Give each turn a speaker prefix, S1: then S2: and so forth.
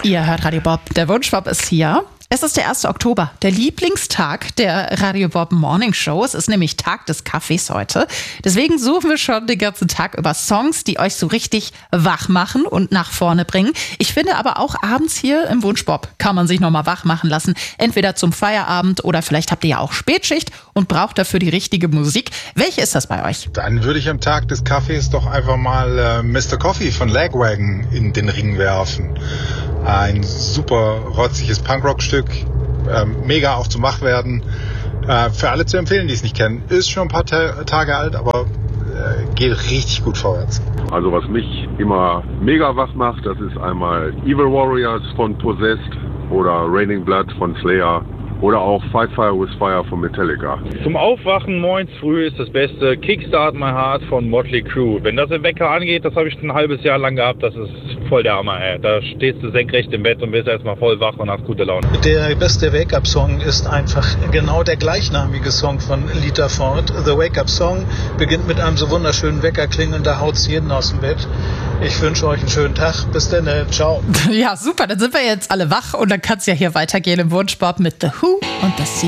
S1: Ihr hört Radio Bob, der Wunschbob ist hier. Es ist der 1. Oktober, der Lieblingstag der Radio Bob Morning Show. Es ist nämlich Tag des Kaffees heute. Deswegen suchen wir schon den ganzen Tag über Songs, die euch so richtig wach machen und nach vorne bringen. Ich finde aber auch abends hier im Wunschbob kann man sich nochmal wach machen lassen. Entweder zum Feierabend oder vielleicht habt ihr ja auch Spätschicht und braucht dafür die richtige Musik. Welche ist das bei euch?
S2: Dann würde ich am Tag des Kaffees doch einfach mal Mr. Coffee von Lagwagon in den Ring werfen. Ein super rotziges Punkrock-Stück, mega auch zum Wachwerden. Für alle zu empfehlen, die es nicht kennen. Ist schon ein paar Tage alt, aber geht richtig gut vorwärts.
S3: Also was mich immer mega wach macht, das ist einmal Evil Warriors von Possessed oder Raining Blood von Slayer. Oder auch Fight Fire with Fire von Metallica.
S4: Zum Aufwachen morgens früh ist das Beste Kickstart My Heart von Motley Crue. Wenn das im Wecker angeht, das habe ich ein halbes Jahr lang gehabt, das ist voll der Hammer. Ey. Da stehst du senkrecht im Bett und bist erstmal voll wach und hast gute Laune.
S5: Der beste Wake-Up-Song ist einfach genau der gleichnamige Song von Lita Ford. The Wake-Up-Song beginnt mit einem so wunderschönen Weckerklingeln, da haut's jeden aus dem Bett. Ich wünsche euch einen schönen Tag. Bis dann, ciao.
S1: Ja, super, dann sind wir jetzt alle wach und dann kann es ja hier weitergehen im Wunschbob mit The Who und das